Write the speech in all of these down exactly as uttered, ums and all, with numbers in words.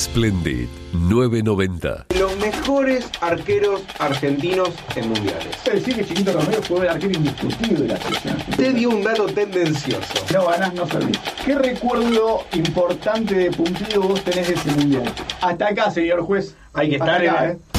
Splendid nueve noventa. Los mejores arqueros argentinos en mundiales. Es decir que Chiquito Romero fue el arquero indiscutible de la selección. Te dio un dato tendencioso. No ganás, no servís. ¿Qué recuerdo importante de puntillo vos tenés de ese mundial? Hasta acá, señor juez. Hay que estar Hasta acá, en... ¿eh?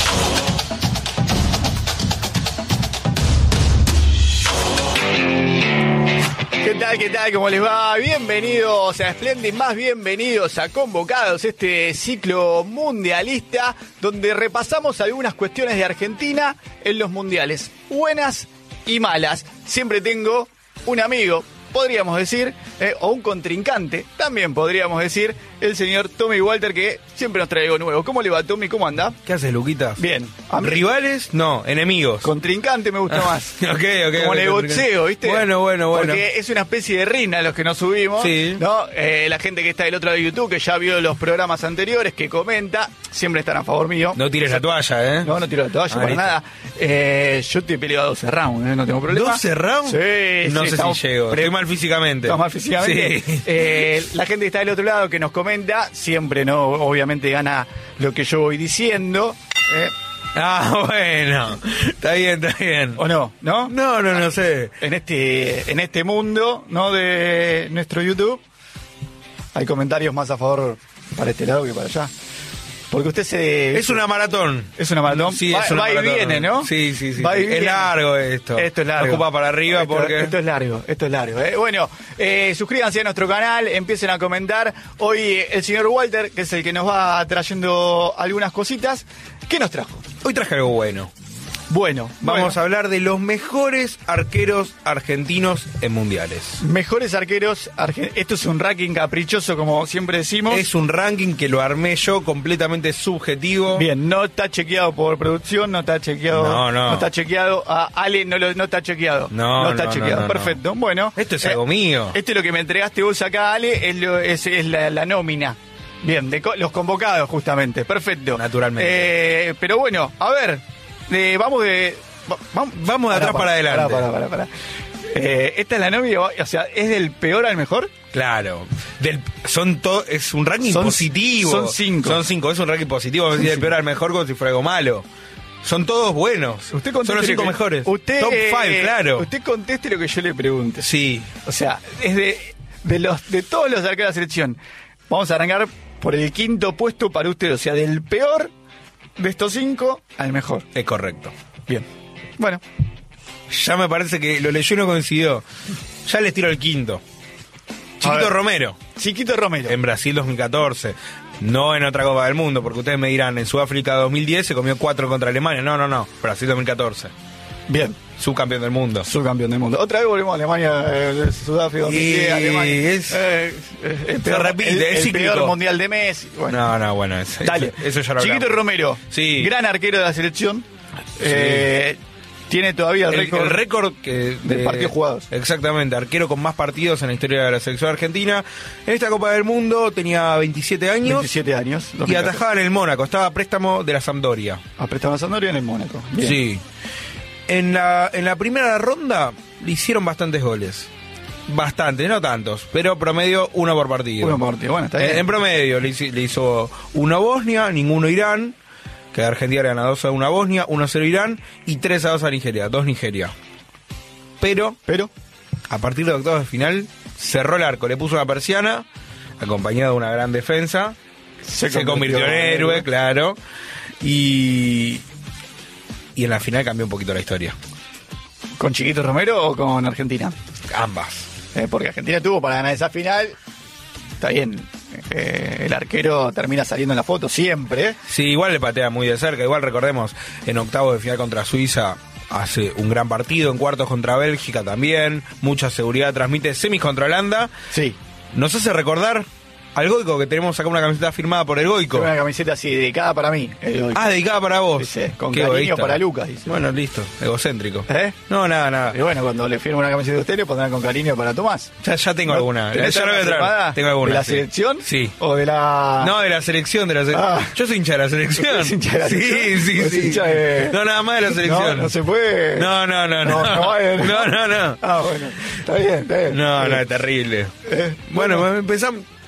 ¿Qué tal, qué tal? ¿Cómo les va? Bienvenidos a Splendid, más bienvenidos a Convocados, este ciclo mundialista donde repasamos algunas cuestiones de Argentina en los mundiales, buenas y malas. Siempre tengo un amigo, podríamos decir, eh, o un contrincante, también podríamos decir, el señor Tommy Walter, que siempre nos trae algo nuevo. ¿Cómo le va, Tommy? ¿Cómo anda? ¿Qué haces, Luquita? Bien. ¿Rivales? No, enemigos. Contrincante me gusta más. ok, ok. Como ok, en el boxeo, ¿viste? Bueno, bueno, bueno. Porque es una especie de rina los que nos subimos. Sí. ¿No? Eh, la gente que está del otro lado de YouTube, que ya vio los programas anteriores, que comenta, siempre están a favor mío. No tires la toalla, ¿eh? No, no tiro la toalla, Ah, para listo. nada. Eh, yo te he peleado doce rounds, ¿eh? No tengo problema. ¿doce rounds? Sí, No sí, sé estamos si llego. pre- Estoy mal físicamente. ¿Estás mal físicamente? Sí. Eh, la gente que está del otro lado, que nos comenta, siempre, ¿no? Obviamente gana lo que yo voy diciendo. ¿eh? Ah, bueno. Está bien, está bien. ¿O no? ¿No? No, no, no sé. En este, en este mundo, ¿no? De nuestro YouTube, hay comentarios más a favor para este lado que para allá. Porque usted se... Es una maratón. Es una maratón. Sí, va, es una va y maratón. viene, ¿no? Sí, sí, sí. Va y Es viene. largo esto. Esto es largo. Ocupa para arriba esto, porque... Esto es largo, esto es largo. ¿eh? Bueno, eh, suscríbanse a nuestro canal, empiecen a comentar. Hoy eh, el señor Walter, que es el que nos va trayendo algunas cositas. ¿Qué nos trajo? Hoy traje algo bueno. Bueno, Vamos bueno. a hablar de los mejores arqueros argentinos en mundiales. Mejores arqueros argentinos. Esto es un ranking caprichoso, como siempre decimos. Es un ranking que lo armé yo, completamente subjetivo. Bien, no está chequeado por producción, no está chequeado. No, no. está chequeado. A Ale no, lo, no está chequeado. No, está no, chequeado. no, no, Perfecto. Bueno. Esto es algo mío. Este es lo que me entregaste vos acá, Ale, es, lo- es, es la, la nómina. Bien, de co- los convocados, justamente. Perfecto. Naturalmente. Eh, pero bueno, a ver, eh, vamos de. va- Vamos, Vamos de atrás para adelante. Para, para, para, Eh, esta es la nómina, o sea, ¿es del peor al mejor? Claro. Del, son to, es un ranking Son- positivo. son cinco. Son cinco, es un ranking positivo. Son del cinco. peor al mejor como si fuera algo malo. Son todos buenos. Usted son los conteste cinco lo que- mejores. Usted, Top eh, five, claro. Usted conteste lo que yo le pregunte. Sí. O sea, es de, de los de todos los arqueros de la selección. Vamos a arrancar por el quinto puesto para usted. O sea, del peor de estos cinco al mejor. Es correcto. Bien. Bueno. Ya me parece que lo leyó y no coincidió. Ya les tiro el quinto. Chiquito ver. Romero. Chiquito Romero. En Brasil dos mil catorce. No en otra Copa del Mundo, porque ustedes me dirán, en Sudáfrica dos mil diez se comió cuatro contra Alemania. No, no, no. Brasil dos mil catorce. Bien. Subcampeón del mundo. Subcampeón del mundo. Otra vez volvemos a Alemania, eh, Sudáfrica, dos mil diez, Y Alemania. es- Eh, eh, el se peor, repite, el, es el cíclico. peor mundial de Messi. Bueno. No, no, bueno. Eso, Dale. Eso, eso ya lo hablamos. Chiquito Romero. Sí. Gran arquero de la selección. Eh, tiene todavía el, El récord. el récord que de partidos jugados. Exactamente, arquero con más partidos en la historia de la selección argentina. En esta Copa del Mundo tenía veintisiete años veintisiete años. y atajaba en el Mónaco, estaba a préstamo de la Sampdoria. A préstamo a Sampdoria en el Mónaco. Bien. Sí. En la, en la primera ronda le hicieron bastantes goles. Bastantes, no tantos, pero promedio uno por partido. Uno por partido. Bueno, está bien. En, en promedio le hizo, le hizo uno Bosnia, ninguno Irán, que Argentina le gana dos a uno a Bosnia, uno a cero Irán y tres a dos a Nigeria, dos Nigeria. Pero, Pero, a partir de octavos de final, cerró el arco, le puso una persiana, acompañado de una gran defensa, se, convirtió en héroe, claro, y, y en la final cambió un poquito la historia. ¿con Chiquito Romero o con Argentina? Ambas. Eh, porque Argentina tuvo para ganar esa final. Está bien. Eh, el arquero termina saliendo en la foto siempre. Sí, igual le patea muy de cerca, igual recordemos, en octavos de final contra Suiza hace un gran partido, en cuartos contra Bélgica también, mucha seguridad, transmite semis contra Holanda. Sí. Nos hace recordar al Goico, que tenemos acá una camiseta firmada por el Goico. Una camiseta así dedicada para mí. el Goico. Ah, dedicada para vos. Dice, con Qué cariño egoísta. para Lucas, dice. Bueno, listo, egocéntrico. ¿Eh? No, nada, nada. Y bueno, cuando le firme una camiseta de usted, le pondrán con cariño para Tomás. Ya, ya tengo ¿No? alguna. ¿Tenés Ya la voy a alguna traer. firmada? Tengo alguna. ¿De la sí. selección? Sí. ¿O de la...? No, de la selección, de la selección. Ah. Yo soy hincha de la selección. ¿Usted es hincha de la sí, selección? sí, ¿Es sí. hincha de- No, nada más de la selección. No, no se puede. No, no, no, No, no. no, eh, No, no, no. Ah, bueno. Está bien, está bien. No, no, Eh, es terrible. eh, Bueno, empezamos.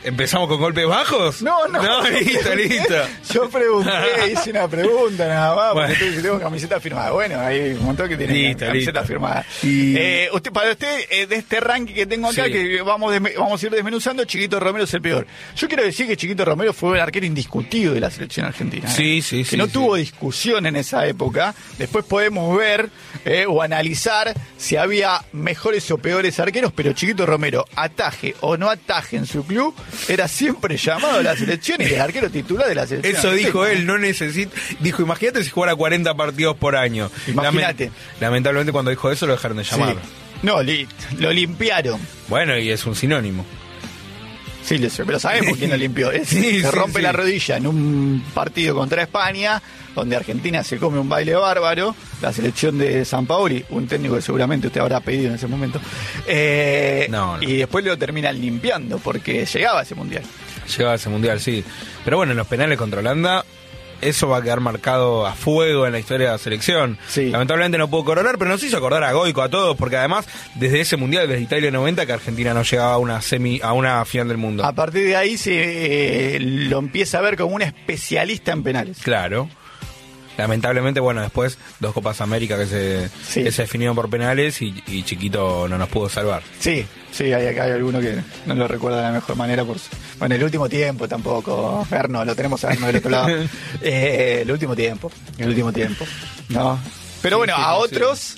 ¿Empezamos con golpes bajos? No, no. No, listo, listo. Yo pregunté, hice una pregunta nada más, porque Bueno. estoy- tengo camiseta firmada. Bueno, hay un montón que tienen Listo, camiseta listo. firmada. Y- Eh, usted, para usted, eh, de este ranking que tengo acá, Sí. que vamos, desme- vamos a ir desmenuzando, Chiquito Romero es el peor. Yo quiero decir que Chiquito Romero fue un arquero indiscutido de la selección argentina. ¿eh? Sí, sí, Que sí, no sí. tuvo discusión en esa época. Después podemos ver eh, o analizar si había mejores o peores arqueros, pero Chiquito Romero, ataje o no ataje en su club, era siempre llamado a la selección y el arquero titular de la selección. Eso dijo argentina. él, no necesita. Dijo, imagínate si jugara cuarenta partidos por año. Imagínate. Lamen- lamentablemente cuando dijo eso lo dejaron de llamar. Sí. No, li- lo limpiaron. Bueno, y es un sinónimo. Sí, lo sé, pero sabemos quién lo limpió. Es- Sí, se sí, rompe sí. la rodilla en un partido contra España, donde Argentina se come un baile bárbaro. La selección de Sampaoli, un técnico que seguramente usted habrá pedido en ese momento. eh, No, no. Y después lo terminan limpiando porque llegaba a ese mundial. Llegaba a ese mundial, sí. Pero bueno, en los penales contra Holanda, eso va a quedar marcado a fuego en la historia de la selección. Sí. Lamentablemente no pudo coronar, pero nos hizo acordar a Goico, a todos, porque además, desde ese mundial, desde Italia noventa, que Argentina no llegaba a una semi, a una final del mundo. A partir de ahí se eh, lo empieza a ver como un especialista en penales. Claro. Lamentablemente, bueno, después dos Copas América que se, Sí. que se definieron por penales y, y Chiquito no nos pudo salvar. Sí, sí, hay acá hay alguno que no lo recuerda de la mejor manera. Por su- Bueno, el último tiempo tampoco. Erno, lo tenemos a Erno del otro lado. Eh, el último tiempo, el último tiempo. No. Pero Sí, bueno, sí, a sí. otros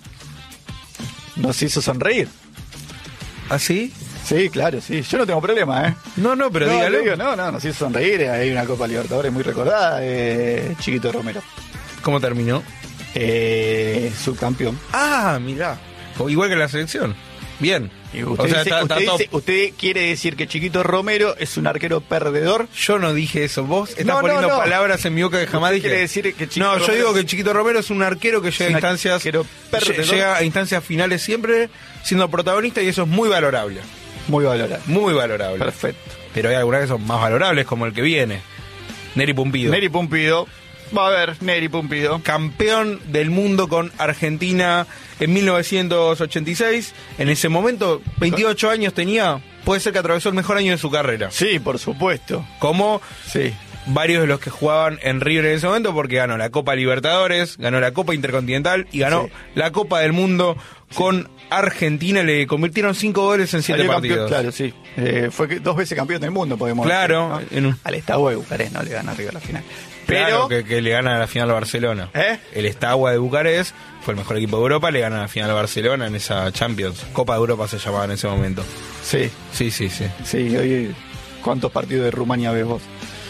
nos hizo sonreír. ¿Ah, sí? Sí, claro, sí. Yo no tengo problema, ¿eh? No, no, pero no, dígalo. le digo, no, no, nos hizo sonreír. Hay una Copa Libertadores muy recordada, eh, Chiquito Romero. ¿Cómo terminó? Eh, subcampeón. Ah, mirá. Igual que la selección. Bien. Y usted, O sea, dice- está- usted está top. dice- usted quiere decir que Chiquito Romero es un arquero perdedor. Yo no dije eso. Vos estás No, no, poniendo no. palabras en mi boca que jamás ¿Usted dije. quiere decir que Chiquito no, yo Romero digo es- que Chiquito Romero es un arquero que llega a un instancias arquero perdedor. llega a instancias finales siempre siendo protagonista y eso es muy valorable. Muy valorado. Muy valorable. Perfecto. Pero hay algunas que son más valorables, como el que viene. Neri Pumpido. Neri Pumpido. Va a ver, Neri Pumpido. Campeón del mundo con Argentina en mil novecientos ochenta y seis. En ese momento, veintiocho años tenía. Puede ser que atravesó el mejor año de su carrera. Sí, por supuesto. Como Sí. varios de los que jugaban en River en ese momento, porque ganó la Copa Libertadores, ganó la Copa Intercontinental y ganó Sí. la Copa del Mundo con Argentina. Le convirtieron cinco goles en siete Salió campeón, partidos. claro, sí. Eh, fue que- dos veces campeón del mundo, podemos Claro, decir, ¿no? en un- Al Estado de Bucarest no le gana arriba a la final. Pero, Claro, que, que le gana a la final a Barcelona. ¿Eh? El Estagua de Bucarest fue el mejor equipo de Europa, le gana a la final a Barcelona en esa Champions. Copa de Europa se llamaba en ese momento. sí, Sí, sí, sí. sí, hoy, ¿cuántos partidos de Rumania ves vos?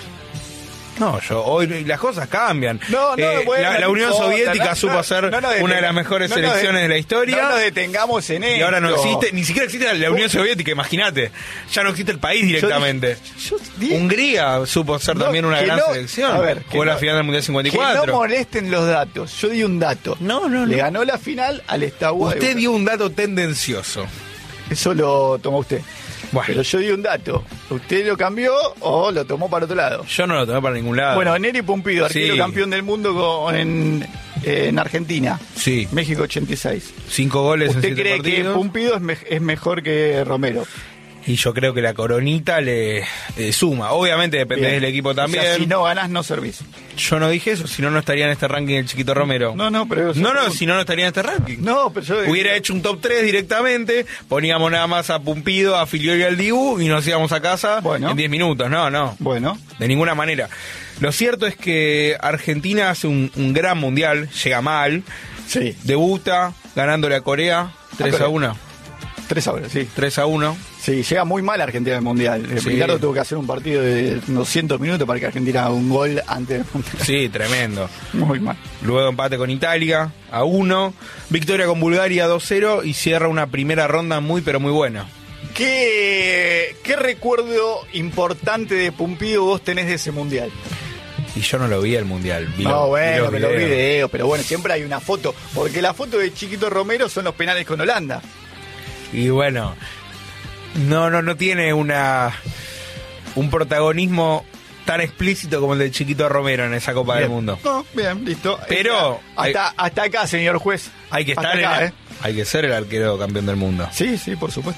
No, yo hoy las cosas cambian. No, no, Eh, bueno, la, la no Unión importa, Soviética no, supo no, hacer no nos detenga- una de las mejores no nos de- selecciones de la historia. No nos detengamos en esto. Y ahora no existe, ni siquiera existe la Unión Soviética, imagínate. Ya no existe el país directamente. Yo dije- Hungría supo ser No, también una que gran no- selección. a ver, que Jugó la no- final del Mundial cincuenta y Que cuatro. no molesten los datos. Yo di un dato. No, no, Le no. ganó la final al Estagua. de Usted Bucarest. dio un dato tendencioso. Eso lo tomó usted. Bueno. Pero yo di un dato. ¿Usted lo cambió o lo tomó para otro lado? Yo no lo tomé para ningún lado. Bueno, Neri Pumpido, arquero Sí. campeón del mundo con- en, en Argentina. Sí, México ochenta y seis. cinco goles en ¿Usted siete cree que partidos. Pumpido es, me- es mejor que Romero? Y yo creo que la coronita le eh, suma. Obviamente depende Bien. del equipo O sea, también. si no ganás, no servís. Yo no dije eso, si no, no estaría en este ranking el Chiquito Romero. No, no, pero... no, no, si no, no estaría en este ranking. No, pero yo... Hubiera hecho un top tres directamente, poníamos nada más a Pumpido, a Filiol y al Dibu y nos íbamos a casa Bueno. en diez minutos. No, no, Bueno, de ninguna manera. Lo cierto es que Argentina hace un, un gran mundial, llega mal, sí. debuta ganándole a Corea tres Corea. a uno. Tres ahora, sí. tres a uno. Sí, llega muy mal Argentina al Mundial. Sí. Ricardo tuvo que hacer un partido de doscientos minutos para que Argentina haga un gol antes del Mundial. Sí, tremendo. Muy mal. Luego empate con Italia a uno, victoria con Bulgaria dos cero y cierra una primera ronda muy pero muy buena. ¿Qué, ¿Qué recuerdo importante de Pumpido vos tenés de ese Mundial? Y yo no lo vi el mundial. Vi No, lo- vi bueno, los me lo videos. video, pero bueno, siempre hay una foto. Porque la foto de Chiquito Romero son los penales con Holanda. Y bueno, no, no, no tiene una un protagonismo tan explícito como el del Chiquito Romero en esa Copa Bien. del Mundo. No, bien, listo. Pero- Hasta, hasta acá, señor juez. Hay que Hasta estar en acá, el- ¿eh? hay que ser el arquero campeón del mundo. Sí, sí, por supuesto.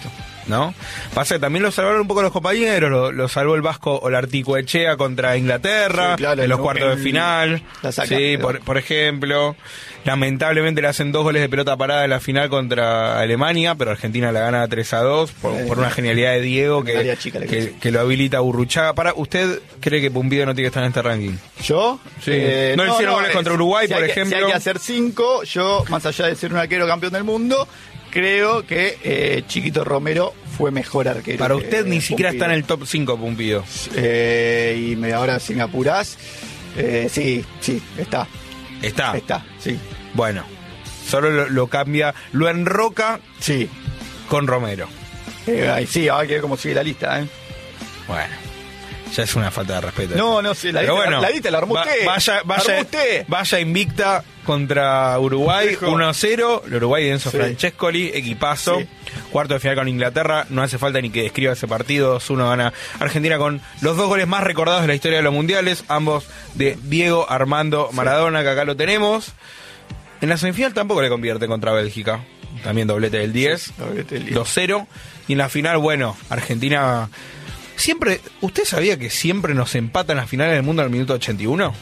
¿no? Pasa que también lo salvaron un poco los compañeros, lo, lo salvó el vasco Olarticoechea contra Inglaterra, sí, claro, en los el, cuartos el, de final, la saca, sí, por, por ejemplo, lamentablemente le hacen dos goles de pelota parada en la final contra Alemania, pero Argentina la gana tres a dos por, eh, por una genialidad de Diego que, que, que lo habilita a Burruchaga. Para, ¿usted cree que Pumpido no tiene que estar en este ranking? ¿Yo? Sí. Eh, no, no hicieron no, goles contra Uruguay, si por que, ejemplo. Si hay que hacer cinco, yo, más allá de ser un arquero campeón del mundo, creo que eh, Chiquito Romero fue mejor arquero. Para usted que, ni eh, siquiera Pumpido. está en el top cinco, Pumpido. Eh, y me, ahora si me apurás, eh, sí, sí, está. Está. Está, sí. Bueno, solo lo, lo cambia, lo enroca sí. con Romero. Eh, sí, ahora que ver cómo sigue la lista, ¿eh? Bueno, ya es una falta de respeto. No, no sé, la, lista, bueno, la, la lista la armó va, usted. Vaya, vaya, usted. vaya invicta contra Uruguay, uno a cero. El Uruguay de Enzo sí. Francescoli, equipazo. Sí. Cuarto de final con Inglaterra, no hace falta ni que describa ese partido. dos uno gana Argentina con los dos goles más recordados de la historia de los mundiales, ambos de Diego Armando Maradona, sí. que acá lo tenemos. En la semifinal tampoco le convierte contra Bélgica, también doblete del diez, sí, dos cero. Y en la final, bueno, Argentina... Siempre, ¿usted sabía que siempre nos empatan las finales del mundo al minuto ochenta y uno?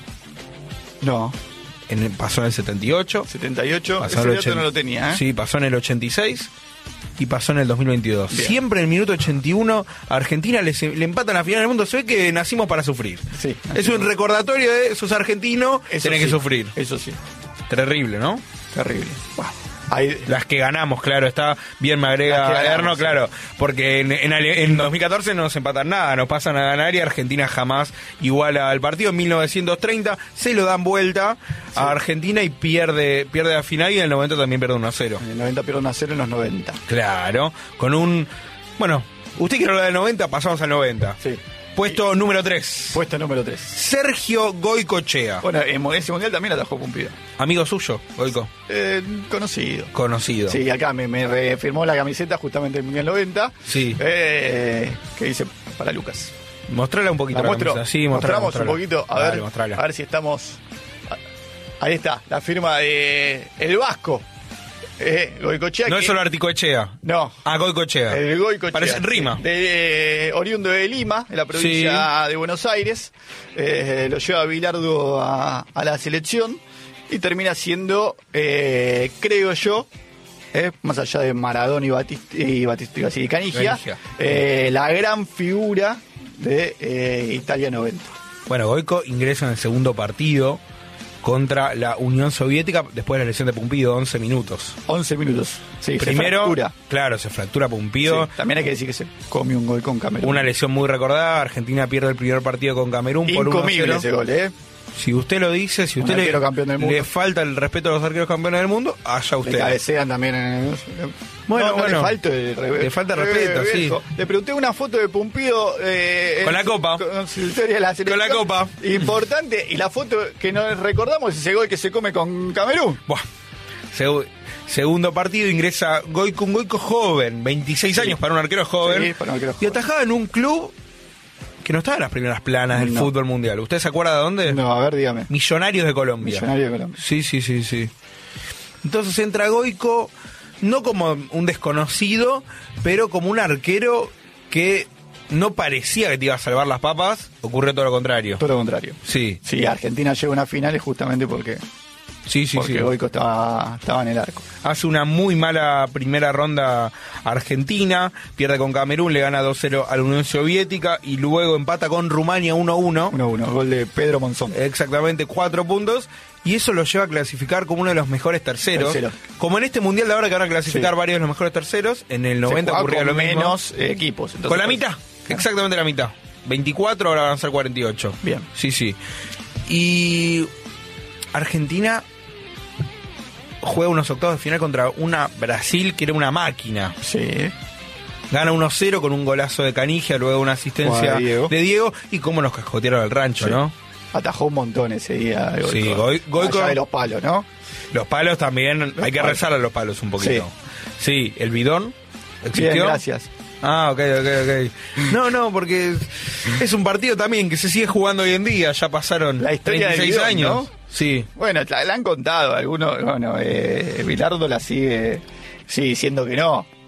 No. En, pasó en el setenta y ocho. setenta y ocho, pasó ese en el dato ochenta, no lo tenía, ¿eh? Sí, pasó en el ochenta y seis y pasó en el dos mil veintidós. Bien. Siempre en el minuto ochenta y uno a Argentina le, le empatan la final del mundo. Se ve que nacimos para sufrir. Sí, es un recordatorio de sos argentino, tenés sí, que sufrir. Eso sí. Terrible, ¿no? Terrible. Wow. Hay... Las que ganamos, claro, está bien, me agrega Erno, claro, porque en, en, en dos mil catorce no nos empatan nada, nos pasan a ganar y Argentina jamás iguala al partido. En mil novecientos treinta se lo dan vuelta sí. a Argentina y pierde pierde la final, y en el noventa también pierde uno a cero. En el noventa pierde uno a cero en los noventa. Claro, con un... Bueno, usted quiere hablar del noventa, pasamos al noventa. Sí. Puesto número tres. Puesto número tres. Sergio Goicoechea. Bueno, en ese mundial también la atajó Pumpido. ¿Amigo suyo, Goico? Eh, conocido. Conocido. Sí, acá me, me refirmó la camiseta justamente del mundial noventa. Sí. Eh, que dice para Lucas. Mostrala un poquito. ¿La muestro? Sí, mostramos mostrala. un poquito. A Dale, ver, a ver si estamos... Ahí está, la firma de El Vasco. Eh, Goicoechea. No que... es solo Articoechea. No. Ah, Goicoechea. El Goicoechea. Parece rima. De, eh, oriundo de Lima, en la provincia sí. de Buenos Aires. Eh, lo lleva Bilardo a, a la selección y termina siendo, eh, creo yo, eh, más allá de Maradona y Batista y, Batista, y Canigia, eh, la gran figura de eh, Italia noventa. Bueno, Goico ingresa en el segundo partido contra la Unión Soviética después de la lesión de Pumpido, once minutos. once minutos. Sí, primero, se fractura. Claro, se fractura Pumpido. Sí, también hay que decir que se comió un gol con Camerún. Una lesión muy recordada. Argentina pierde el primer partido con Camerún por uno a cero. Incomible ese gol, ¿eh? Si usted lo dice, si usted le, le falta el respeto a los arqueros campeones del mundo, allá usted. Le cabecean también en el... Bueno, no, no bueno. Le, falta el re... le falta respeto, re... sí. Le pregunté una foto de Pumpido... Eh, con la copa. Con, de la con la copa. Importante. Y la foto que nos recordamos es ese gol que se come con Camerún. Buah. Seg- segundo partido, ingresa Goico, un Goico joven, veintiséis sí. años para un arquero joven. Sí, para un arquero joven. Y atajaba en un club... que no estaba en las primeras planas del no. fútbol mundial. ¿Usted se acuerda de dónde? No, a ver, dígame. Millonarios de Colombia. Millonarios de Colombia. Sí, sí, sí, sí. Entonces entra Goico, no como un desconocido, pero como un arquero que no parecía que te iba a salvar las papas. Ocurrió todo lo contrario. Todo lo contrario. Sí. Sí, Argentina llega a una final es justamente porque... Sí, sí, porque sí. Goico estaba, estaba en el arco. Hace una muy mala primera ronda Argentina, pierde con Camerún, le gana dos cero a la Unión Soviética y luego empata con Rumania uno uno. uno uno, gol de Pedro Monzón. Exactamente, cuatro puntos. Y eso lo lleva a clasificar como uno de los mejores terceros. Tercero. Como en este mundial de ahora que van a clasificar sí. varios de los mejores terceros. En el noventa ocurría lo mismo. Menos eh, equipos. Entonces, con la mitad, claro. Exactamente la mitad. veinticuatro, ahora van a ser cuarenta y ocho. Bien. Sí, sí. Y Argentina juega unos octavos de final contra una Brasil que era una máquina. Sí. Gana uno cero con un golazo de Canigia, luego una asistencia Diego. de Diego. Y cómo nos cascotearon el rancho, sí. ¿no? Atajó un montón ese día. Goico. Sí, Goi- Goico. Allá de los palos, ¿no? Los palos también, los hay que palos. rezar a los palos un poquito. Sí, sí el bidón. ¿Existió? Bien, gracias. Ah, ok, ok, ok. No, no, porque es un partido también que se sigue jugando hoy en día. Ya pasaron la historia treinta y seis bidón, años. ¿no? Sí. Bueno, la, la han contado algunos. Bueno, eh, Bilardo la sigue, sigue diciendo que no.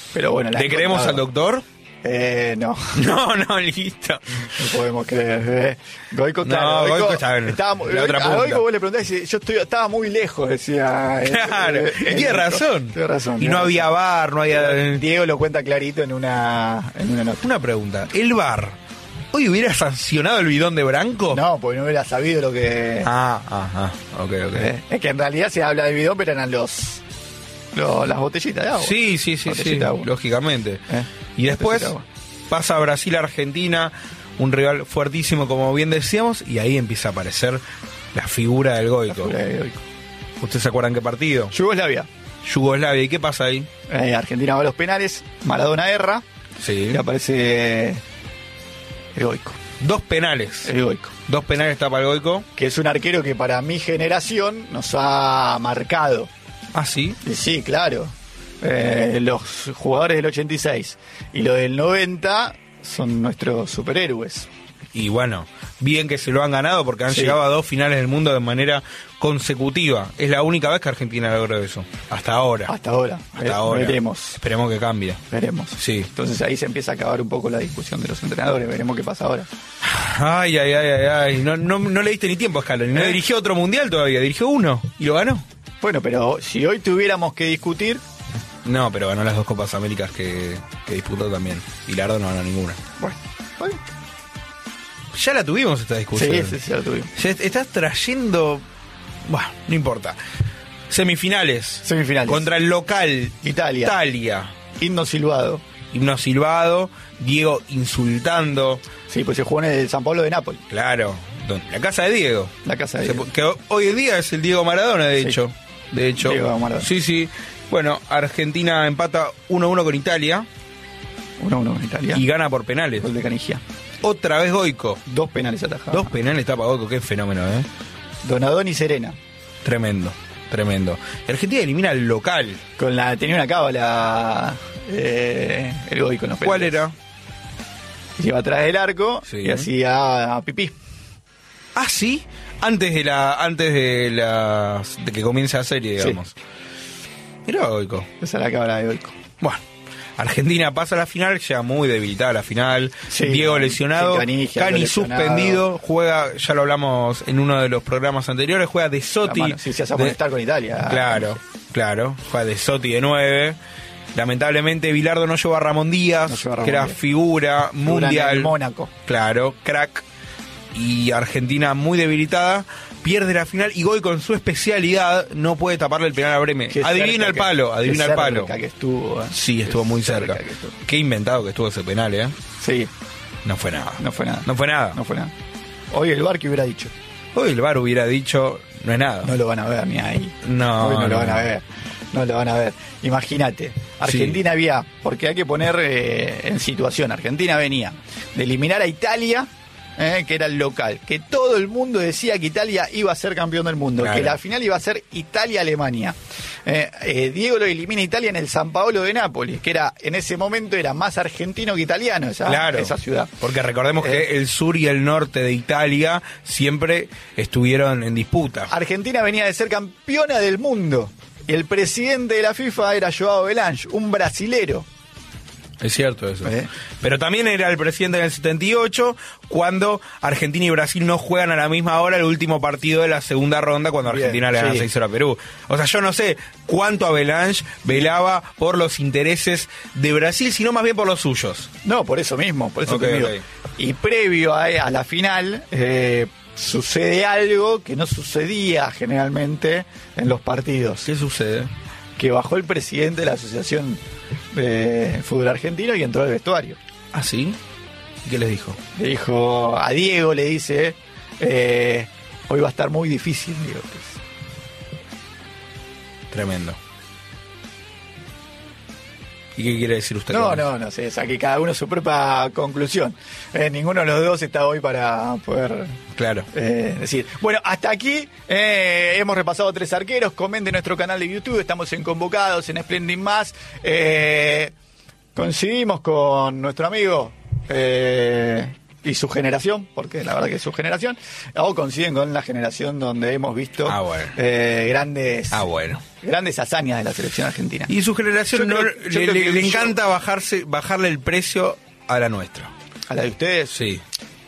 Pero bueno, ¿Le creemos al doctor? Eh, no. No, no, listo. No podemos creer. Eh. Goico, claro. No, Goico, Goico está en estaba, la otra a punta. Goico vos le preguntás y dice, yo estoy, estaba muy lejos, decía. Claro, eh, y eh, tiene eh, razón. Tiene razón. Y tiene no razón. había bar, no había... Diego lo cuenta clarito en una, en una nota. Una pregunta, ¿el bar hoy hubiera sancionado el bidón de Branco? No, porque no hubiera sabido lo que... Ah, ajá, ok, ok. Eh, es que en realidad se habla de bidón, pero eran los, los las botellitas de agua. Sí, sí, sí, Botellita sí, de agua. lógicamente. Eh, Y después botellita de agua. pasa Brasil-Argentina, un rival fuertísimo, como bien decíamos, y ahí empieza a aparecer la figura del Goico. La figura de Goico. ¿Ustedes se acuerdan qué partido? Yugoslavia. Yugoslavia, ¿y qué pasa ahí? Eh, Argentina va a los penales, Maradona erra, Sí. y aparece el Goico. Dos penales. El Goico. Dos penales tapa el Goico. Que es un arquero que para mi generación nos ha marcado. Ah, sí. Y sí, claro. Eh, los jugadores del ochenta y seis y los del noventa son nuestros superhéroes. Y bueno, bien que se lo han ganado porque han Sí. llegado a dos finales del mundo de manera consecutiva. Es la única vez que Argentina logró eso. Hasta ahora. Hasta ahora. Hasta Eh, ahora. Veremos. Esperemos que cambie. Veremos. Sí. Entonces ahí se empieza a acabar un poco la discusión de los entrenadores. Veremos qué pasa ahora. Ay, ay, ay, ay, ay. No, no, no le diste ni tiempo a Scaloni. No ¿Eh? dirigió otro mundial todavía. Dirigió uno y lo ganó. Bueno, pero si hoy tuviéramos que discutir, No, pero ganó las dos Copas Américas que, que disputó también. Y Lardo no ganó ninguna. bueno, bueno. Ya la tuvimos esta discusión. Sí, sí, sí, lo tuvimos. Ya est- estás trayendo... Bueno, no importa. Semifinales. Semifinales. Contra el local Italia. Italia. Himno silbado. Himno silbado. Diego insultando. Sí, pues se jugó en el San Pablo de Nápoles, Claro. don- La casa de Diego. la casa de Se- Diego. que hoy en día es el Diego Maradona, de Sí. hecho. De hecho. Diego Maradona. Sí, sí. Bueno, Argentina empata uno a uno con Italia uno a uno con Italia. y gana por penales. Gol de Canigia. Otra vez Goico. Dos penales atajados. Dos penales tapa Goico, qué fenómeno, ¿eh? Donadón y Serena. Tremendo, tremendo. Argentina elimina al local. Con la, tenía una cábala eh, el Goico en los ¿Cuál penales. era? Iba atrás del arco Sí. y hacía pipí. Ah, sí. Antes de la, antes de la, de que comience la serie, digamos. Mirá Goico. Esa es la cábala de Goico. Bueno, Argentina pasa a la final, ya muy debilitada la final. Sí, Diego con- lesionado, sin Canigia, Cani lesionado. suspendido, juega, ya lo hablamos en uno de los programas anteriores, juega de Sotti. La mano, sí, se hace de- molestar con Italia. Claro, claro, juega de Sotti de nueve. Lamentablemente Bilardo no llevó a Ramón Díaz, No llevó a Ramón que era Díaz. figura Figura mundial. en el Mónaco. Claro, crack. Y Argentina muy debilitada, pierde la final y Goico con su especialidad no puede taparle el penal a Breme. Qué Adivina cerca el que- palo, qué adivina el palo. cerca que estuvo. eh. Sí, estuvo Qué muy cerca. que estuvo. Qué inventado que estuvo ese penal, ¿eh? Sí, No fue nada. no fue nada. No fue nada. No fue nada. Hoy el bar que hubiera dicho. Hoy el V A R hubiera dicho, no es nada. No lo van a ver ni ahí. No, Hoy no, lo no, van a no. ver. No lo van a ver. Imagínate. Argentina había, porque hay que poner eh, en situación. Argentina venía de eliminar a Italia, eh, que era el local. Que todo el mundo decía que Italia iba a ser campeón del mundo. Claro. Que la final iba a ser Italia-Alemania. Eh, eh, Diego lo elimina a Italia en el San Paolo de Nápoles, que era en ese momento era más argentino que italiano esa, Claro, esa ciudad. porque recordemos Eh. que el sur y el norte de Italia siempre estuvieron en disputa. Argentina venía de ser campeona del mundo. Y el presidente de la FIFA era Joao Belange, un brasilero. Es cierto eso. Eh. Pero también era el presidente en el setenta y ocho, cuando Argentina y Brasil no juegan a la misma hora el último partido de la segunda ronda, cuando Bien, Argentina le gana sí. seis cero a Perú. O sea, yo no sé cuánto Avalanche velaba por los intereses de Brasil, sino más bien por los suyos. No, por eso mismo, por eso Ok, te digo. ok. Y previo a, a la final, eh, sucede algo que no sucedía generalmente en los partidos. ¿Qué sucede? Que bajó el presidente de la Asociación de Fútbol Argentino y entró al vestuario. ¿Ah, sí? ¿Y qué les dijo? Le dijo a Diego, le dice, eh, hoy va a estar muy difícil, Diego. Tremendo. ¿Y qué quiere decir usted? No, con eso? no, no sé, saque cada uno su propia conclusión. Eh, ninguno de los dos está hoy para poder Claro. eh, decir. Bueno, hasta aquí eh, hemos repasado tres arqueros. Comenten nuestro canal de YouTube, estamos en Convocados, en Splendid Más. Eh, coincidimos con nuestro amigo eh, y su generación, porque la verdad que es su generación, o coinciden con la generación donde hemos visto Ah, bueno. eh, grandes Ah, bueno. grandes hazañas de la selección argentina. Y su generación Yo no, creo- yo le, creo le- que le yo- encanta bajarse, bajarle el precio a la nuestra. ¿A la de ustedes? Sí.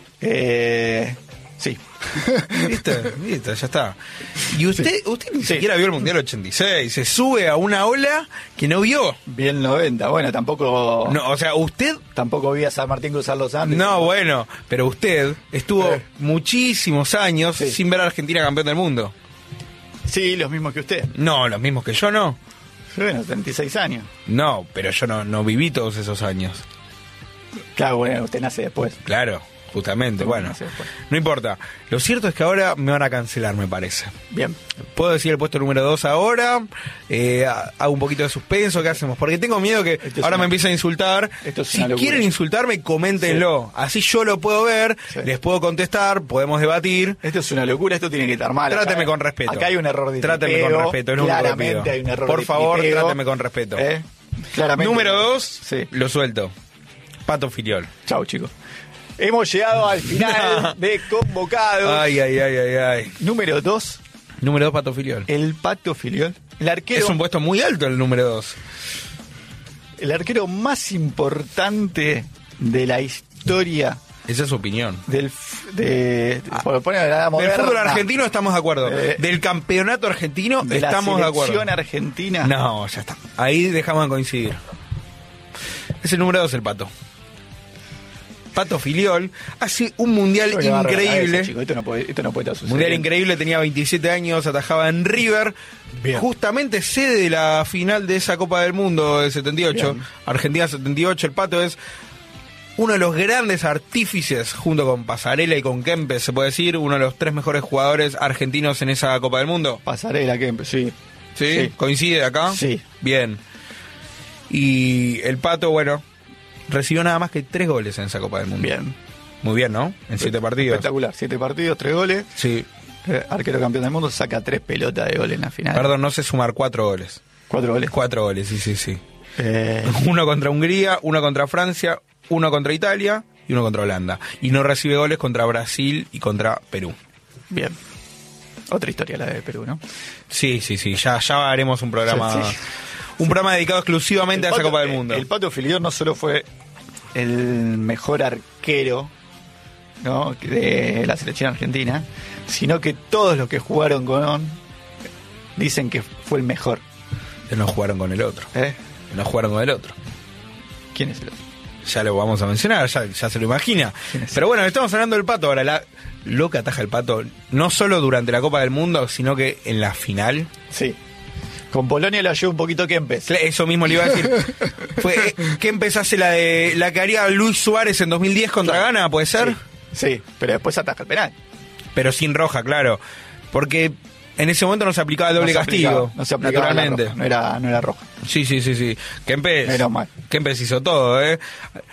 Eh, sí. ¿Viste? ¿Viste? Ya está. Y usted, usted ni Sí. siquiera vio el Mundial ochenta y seis. Se sube a una ola que no vio. Bien noventa. Bueno, tampoco No, o sea, usted... tampoco vi a San Martín cruzar los Andes. No, bueno, pero usted estuvo Eh. muchísimos años Sí. sin ver a Argentina campeón del mundo. Sí, los mismos que usted. No, los mismos que yo no. Bueno, treinta y seis años. No, pero yo no, no viví todos esos años. Claro, bueno, usted nace después. Claro, justamente, bueno. No sé, pues. No importa. Lo cierto es que ahora me van a cancelar, me parece. Bien. Puedo decir el puesto número dos ahora, eh, hago un poquito de suspenso, ¿qué hacemos? Porque tengo miedo que Esto es ahora una- me empiecen a insultar. esto es Si una locura. quieren insultarme, coméntenlo. Así yo lo puedo ver, Sí. les puedo contestar, podemos debatir. Esto es una locura, esto tiene que estar mal. Tráteme Acá- con respeto. Acá hay un error de Tráteme tipeo, con respeto, es lo único que claramente pido. hay un error Por de favor, tipeo. tráteme con respeto. ¿Eh? Claramente. Número dos, Sí. lo suelto. Pato Filiol. Chau, chicos. Hemos llegado al final de Convocados. Ay, ay, ay, ay, ay. Número dos, Número dos, Pato Filiol. el Pato Filiol. El arquero, Es un puesto muy alto el número dos. el arquero más importante de la historia Esa es su opinión. del f- de, de- por poner la Del moderna, fútbol argentino estamos de acuerdo. Eh, Del campeonato argentino de estamos la de acuerdo. selección argentina. No, ya está. Ahí dejamos de coincidir. Es el número dos el Pato. Pato Filiol hace un mundial Yo le agarro la increíble. cabeza, chico, esto no puede, esto no puede estar sucediendo. Mundial increíble, tenía veintisiete años, atajaba en River. Bien. Justamente sede de la final de esa Copa del Mundo del setenta y ocho. Bien. Argentina setenta y ocho. El Pato es uno de los grandes artífices, junto con Pasarela y con Kempes, se puede decir, uno de los tres mejores jugadores argentinos en esa Copa del Mundo. Pasarela, que sí. ¿Sí? Sí. ¿Coincide acá? Sí. Bien. Y el Pato, bueno, recibió nada más que tres goles en esa Copa del Mundo. Bien. Muy bien, ¿no? En siete partidos. Espectacular. Siete partidos, tres goles. Sí. Eh, arquero campeón del mundo saca tres pelotas de gol en la final. Perdón, no sé sumar cuatro goles. Cuatro goles. Cuatro goles, sí, sí, sí. Eh, Uno contra Hungría, uno contra Francia, uno contra Italia y uno contra Holanda. Y no recibe goles contra Brasil y contra Perú. bien. Otra historia la de Perú, ¿no? Sí, sí, sí. Ya, ya haremos un programa. Sí. Un programa dedicado exclusivamente a esa Pato- Copa del Mundo. El Pato Filiol no solo fue el mejor arquero, ¿no?, de la selección argentina, sino que todos los que jugaron con On dicen que fue el mejor. Que no jugaron con el otro. ¿Eh? Que no jugaron con el otro. ¿Quién es el otro? Ya lo vamos a mencionar, ya, ya se lo imagina. ¿Quién es? Pero bueno, estamos hablando del Pato ahora. La, lo que ataja el Pato, no solo durante la Copa del Mundo, sino que en la final. Sí. Con Polonia lo ayudó un poquito Kempes. Eso mismo le iba a decir. Fue, eh, ¿qué empezase la de la que haría Luis Suárez en dos mil diez contra Claro. Ghana? ¿Puede ser? Sí, sí, pero después ataja el penal. Pero sin roja, claro. Porque en ese momento no se aplicaba el doble No se castigo. aplicaba, no se aplicaba la naturalmente. roja, no era, no era roja. Sí, sí, sí, sí. Kempes, Menos mal. Kempes hizo todo, ¿eh?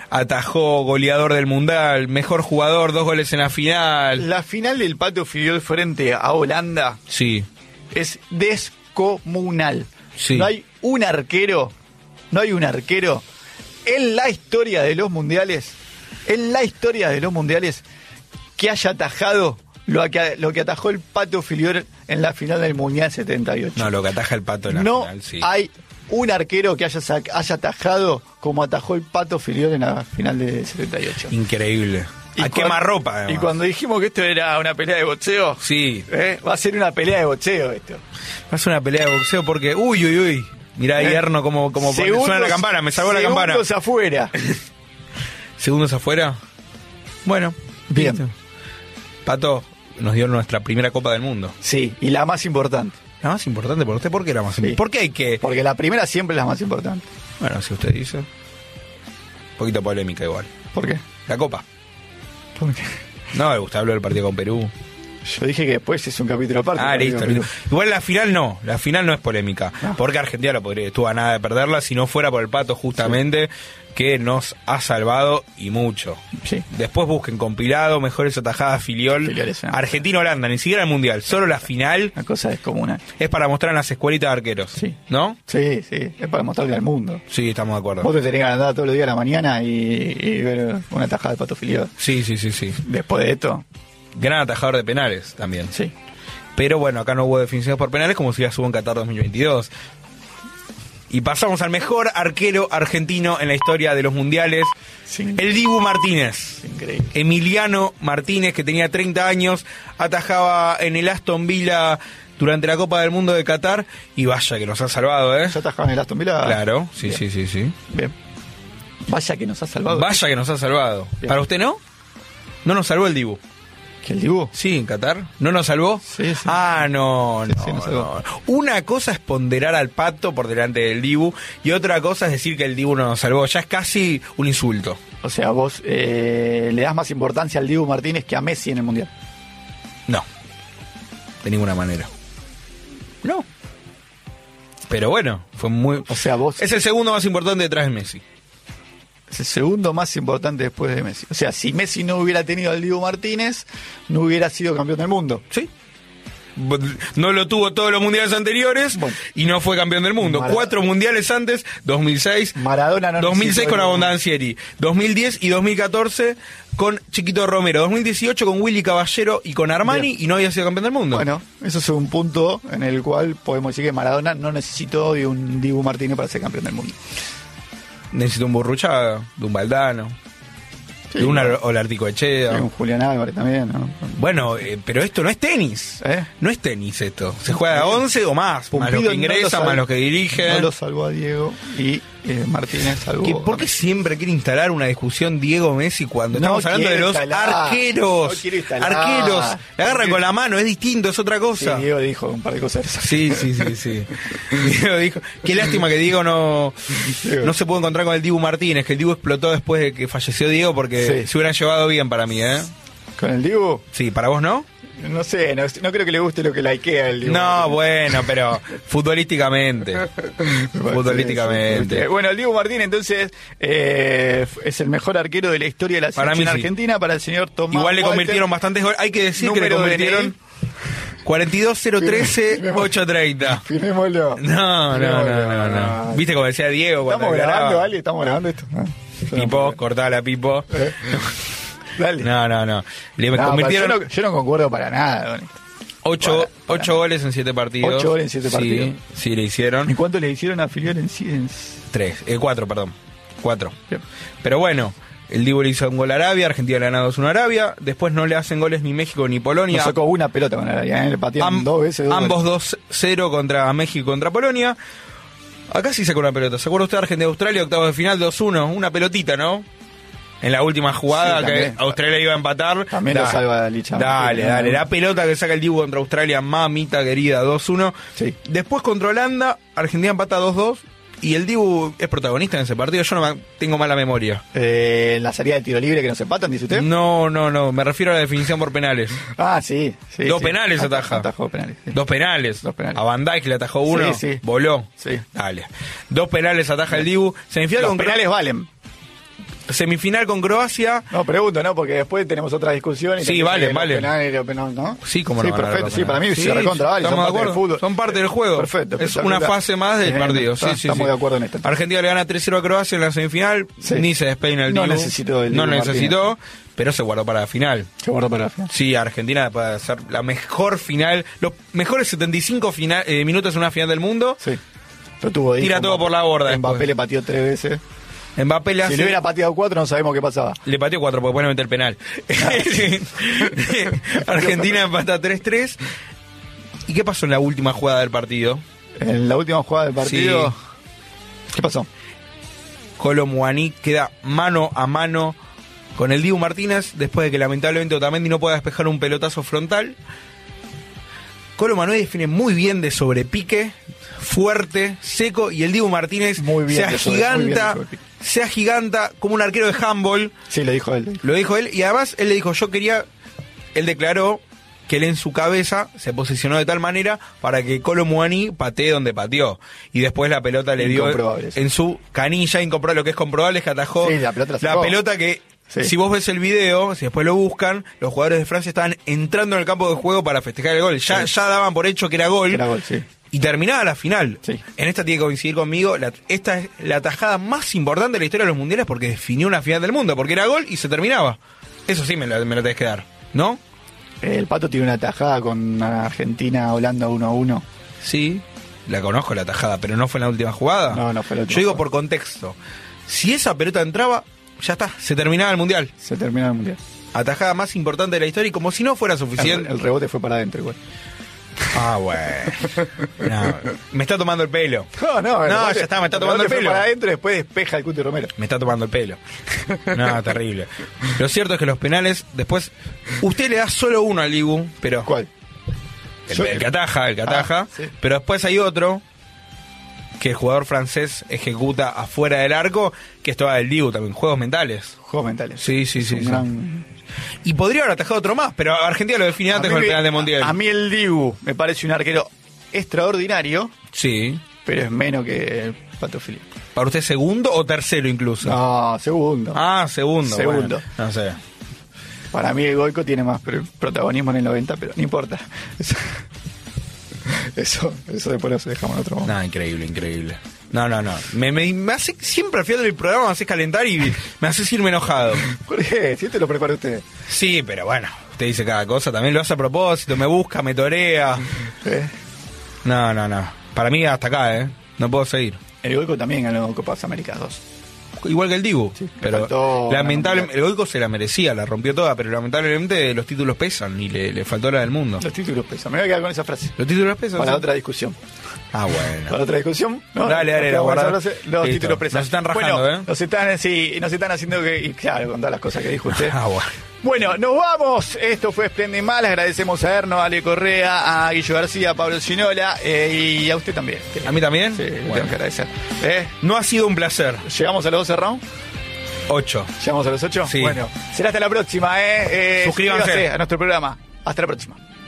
Atajó, goleador del Mundial, mejor jugador, dos goles en la final. La final del Pato Filiol frente a Holanda Sí, es descomunal. Sí. No hay un arquero, no hay un arquero en la historia de los mundiales, en la historia de los mundiales, que haya atajado lo que, lo que atajó el Pato Filiol en la final del Mundial setenta y ocho. no, lo que ataja el Pato en la No final, sí. hay un arquero que haya, sac- haya atajado como atajó el Pato Filiol en la final del setenta y ocho. Increíble. Y A cuan- quemarropa, además. Y cuando dijimos que esto era una pelea de boxeo, Sí, ¿eh? Va a ser una pelea de boxeo esto. va a ser una pelea de boxeo porque... Uy, uy, uy. Mirá, ¿Eh? Hierno como, como pone- Segundos- suena la campana, me salvó la campana. Segundos afuera. ¿Segundos afuera? Bueno, Bien. listo. Pato nos dio nuestra primera Copa del Mundo. Sí, y la más importante. La más importante por usted, ¿por qué la más Sí. importante? ¿Por qué hay que...? Porque la primera siempre es la más importante. Bueno, si usted dice... Un poquito polémica igual. ¿Por qué? La Copa. Porque- No, usted habló del partido con Perú. Yo dije que después es un capítulo aparte. Ah, listo, pero- listo. Igual la final no, la final no es polémica, No. porque Argentina lo podría, estuvo a nada de perderla si no fuera por el Pato justamente, que nos ha salvado y mucho. Sí. Después busquen compilado, mejores atajadas filiol, Filiol es una- Argentina-Holanda, ni siquiera el Mundial, solo la final Una cosa descomunal. es para mostrar en las escuelitas de arqueros, Sí. ¿no? Sí, sí, es para mostrarle al mundo. Sí, estamos de acuerdo. Vos te tenés que andar todos los días a la mañana y, y ver una tajada de Pato Filiol. Sí, sí, sí, sí. Después de esto, Gran atajador de penales también. sí. Pero bueno, acá no hubo definiciones por penales como si las hubo en Qatar dos mil veintidós. Y pasamos al mejor arquero argentino en la historia de los mundiales, Sí. el Dibu Martínez. Increíble. Emiliano Martínez, que tenía treinta años, atajaba en el Aston Villa durante la Copa del Mundo de Qatar. Y vaya que nos ha salvado, ¿eh? ¿Ya atajaba en el Aston Villa? Claro, sí, Bien. sí, sí, sí. Bien. Vaya que nos ha salvado. Vaya que nos ha salvado. Bien. ¿Para usted no? No nos salvó el Dibu. ¿Que el Dibu? Sí, en Qatar. ¿No nos salvó? Sí, sí. Ah, no, Sí, no, sí, nos salvó. no. Una cosa es ponderar al Pato por delante del Dibu y otra cosa es decir que el Dibu no nos salvó. Ya es casi un insulto. O sea, vos eh, le das más importancia al Dibu Martínez que a Messi en el Mundial. No. De ninguna manera. No. Pero bueno, fue muy... O sea, vos Es el segundo más importante detrás de Messi. es el segundo más importante después de Messi. O sea, si Messi no hubiera tenido al Dibu Martínez, no hubiera sido campeón del mundo. Sí. No lo tuvo todos los mundiales anteriores Bueno. y no fue campeón del mundo. Maradona. Cuatro mundiales antes, dos mil seis, Maradona no dos mil seis necesitó con el- Abondancieri, dos mil diez y dos mil catorce con Chiquito Romero, dos mil dieciocho con Willy Caballero y con Armani Bien. y no había sido campeón del mundo. Bueno, eso es un punto en el cual podemos decir que Maradona no necesitó de un Dibu Martínez para ser campeón del mundo. Necesito un Burruchaga, de un Valdano, Sí, de un claro. Olartico Sí, Echea. un Julián Álvarez también, ¿no? Bueno, eh, pero esto no es tenis. ¿Eh? No es tenis esto. Se juega a once o más. Más los Pumpido que no lo ingresan, sal- más los que dirigen. No lo salvó a Diego y eh, Martínez salvó ¿Qué- a ¿Por qué Messi. siempre quiere instalar una discusión Diego-Messi cuando No estamos hablando de quiero los instalar, arqueros? no quiero instalar. Arqueros. La agarran Porque- con la mano, es distinto, es otra Sí, cosa. Diego dijo un par de cosas. Sí, sí, sí, sí. Diego dijo, qué lástima que Diego no, Diego. no se pudo encontrar con el Dibu Martínez, que el Dibu explotó después de que falleció Diego porque Sí. se hubieran llevado bien para mí, ¿eh? ¿Con el Dibu? Sí, ¿para vos no? No sé, no, no creo que le guste lo que likea el Dibu. No, bueno, pero futbolísticamente. futbolísticamente. Sí, bueno, el Dibu Martínez entonces eh, es el mejor arquero de la historia de la Para selección mí sí. argentina para el señor Tomás Igual le Walter. convirtieron bastantes goles. Hay que decir que le Número de convirtieron cuarenta y dos cero trece ocho treinta. Firmémoslo. No, no, no, no, no. ¿Viste como decía Diego cuando ¿Estamos grabando, aclaraba? Ale? ¿Estamos grabando esto? No. Pipo, cortala, Pipo. Eh. Dale. No, no, no. Le No, convirtieron yo, no, yo no concuerdo para nada con esto. ocho, para- para- ocho goles en siete partidos. Ocho goles en siete Sí, partidos. sí, le hicieron. ¿Y cuánto le hicieron a Filiol en sí? En- Tres, eh, cuatro, perdón. Cuatro. Bien. Pero bueno, el Dibu le hizo un gol a Arabia, Argentina le ha ganado dos uno a Arabia. Después no le hacen goles ni México ni Polonia. No sacó una pelota con Arabia, ¿eh? Le patearon Am- dos veces. Dos ambos goles. dos cero contra México y contra Polonia. Acá sí sacó una pelota. ¿Se acuerda usted de Argentina-Australia, octavos de final, dos uno? Una pelotita, ¿no? En la última jugada Sí, que también. Australia iba a empatar. También lo salva Licha. Dale, dale. La pelota que saca el Dibu contra Australia, mamita querida, dos uno. Sí. Después contra Holanda, Argentina empata dos dos. Y el Dibu es protagonista en ese partido. Yo no me- tengo mala memoria. Eh, la salida de tiro libre que nos empatan, dice usted. No, no, no. Me refiero a la definición por penales. Ah, sí. sí Dos sí. penales ataja. Atajó penales. Sí. Dos penales. Dos penales. A Van Dijk le atajó uno. Sí, sí. Voló. Sí. Dale. Dos penales ataja el Dibu. Semifinal Los con, penales valen. semifinal con Croacia. No, pregunto, ¿no? Porque después tenemos otra discusión. y Sí, también valen, los valen. penales, los penales, ¿no? Sí, como Sí, no van a perfecto. ganar Sí, los para mí penales. se recontra vale. Estamos Son de parte del acuerdo. fútbol. Son parte del juego. Perfecto. Es una espectacular. fase más del Bien, partido. está- Sí, sí, estamos sí. de acuerdo en esto. Argentina le gana tres cero a Croacia en la semifinal. Sí. Ni se despeina el No Dibu. necesitó el No Dibu necesitó, pero se guardó para la final. Se guardó para la final. Sí, Argentina puede hacer la mejor final, los mejores setenta y cinco final, eh, minutos en una final del mundo. Sí. Lo tuvo ahí. Tira todo por la borda Mbappé después. le pateó tres veces. Mbappé le Si hace... le hubiera pateado cuatro, no sabemos qué pasaba. Le pateó cuatro porque puede meter el penal. Argentina empata tres tres. ¿Y qué pasó en la última jugada del partido? En la última jugada del partido. Sí. ¿Qué pasó? Colo Muaní queda mano a mano con el Dibu Martínez después de que lamentablemente Otamendi no pueda despejar un pelotazo frontal. Colo Muaní define muy bien de sobrepique, fuerte, seco, y el Dibu Martínez Muy bien se de sobre- muy bien de agiganta, sobrepique. se agiganta como un arquero de handball. Sí, lo dijo él. Lo dijo él, y además él le dijo, yo quería, él declaró que él en su cabeza se posicionó de tal manera para que Kolo Muani patee donde pateó. Y después la pelota le dio en su canilla, incomprobable. Lo que es comprobable es que atajó sí, la pelota, la pelota que, sí. si vos ves el video, si después lo buscan, los jugadores de Francia estaban entrando en el campo de juego para festejar el gol. Ya, sí. ya daban por hecho que era gol. Que era gol, sí. Y terminaba la final. Sí. En esta tiene que coincidir conmigo. La, esta es la tajada más importante de la historia de los mundiales porque definió una final del mundo. Porque era gol y se terminaba. Eso sí me lo, me lo tenés que dar, ¿no? El Pato tiene una tajada con Argentina-Holanda uno a uno. Sí, la conozco la tajada, pero no fue en la última jugada. No, no fue la última. Yo digo jugada. por contexto. Si esa pelota entraba, ya está, se terminaba el mundial. Se terminaba el mundial. Atajada más importante de la historia y como si no fuera suficiente. El, el rebote fue para adentro igual. Ah, bueno. No, me está tomando el pelo. No, no, no ya está, me está tomando el, el pelo. Para adentro y después despeja el Cuti Romero. Me está tomando el pelo. No, terrible. Lo cierto es que los penales, después, usted le da solo uno al Dibu, pero. ¿Cuál? El, el que ataja, el que ataja. Ah, sí. Pero después hay otro que el jugador francés ejecuta afuera del arco, que esto va del Dibu también, juegos mentales. Juegos mentales. Sí, sí, sí. Un sí. Gran... Y podría haber atajado otro más, pero Argentina lo define antes con el penal de Montiel. A mí el Dibu me parece un arquero extraordinario. Sí. Pero es menos que el Pato Filippo. ¿Para usted segundo o tercero incluso? No, segundo. Ah, segundo. Segundo. Bueno, no sé. Para mí el Goico tiene más protagonismo en el noventa, pero no importa. Eso, eso, eso después lo dejamos en otro momento. No, increíble, increíble. No, no, no. Me, me, me hace, siempre al final del programa me haces calentar y me haces irme enojado. ¿Por qué? Si te lo prepara usted. Sí, pero bueno, usted dice cada cosa. También lo hace a propósito, me busca, me torea. ¿Eh? No, no, no. Para mí hasta acá, ¿eh? No puedo seguir. El Goico también ganó Copas Américas dos. Igual que el Dibu. Sí, pero lamentablemente, el Goico se la merecía, la rompió toda, pero lamentablemente los títulos pesan y le, le faltó la del mundo. Los títulos pesan. Me voy a quedar con esa frase. Los títulos pesan. Para ¿sí? otra discusión. Ah, bueno. Para otra discusión. ¿No? Dale, dale, la guarda. Los Listo. títulos pesan. Nos están rajando, bueno, ¿eh? Nos están, sí, nos están haciendo que. Y claro, con todas las cosas que dijo usted. Ah, bueno. Bueno, nos vamos. Esto fue Esplende Mal. Agradecemos a Erno, a Ale Correa, a Guillo García, a Pablo Ginola eh, y a usted también. ¿A mí también? Sí, le bueno. tengo que agradecer. ¿Eh? No ha sido un placer. ¿Llegamos a los doce rounds? ocho. ¿Llegamos a los ocho? Sí. Bueno, será hasta la próxima, ¿eh? eh Suscríbanse a nuestro programa. Hasta la próxima.